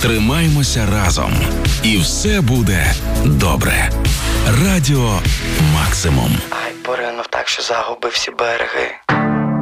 Тримаймося разом. І все буде добре. Радіо Максимум. Ай, поринув так, що загубив всі береги.